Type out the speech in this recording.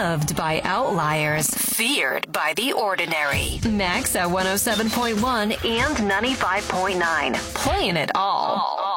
Loved by outliers, feared by the ordinary. Max at 107.1 and 95.9. Playing it all.